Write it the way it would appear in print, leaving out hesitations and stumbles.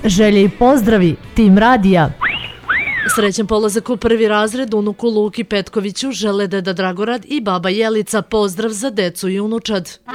Želje i pozdravi, tim radija. Srećan polazak u prvi razred unuku Luki Petkoviću žele deda Dragorad i baba Jelica. Pozdrav za decu i unučad.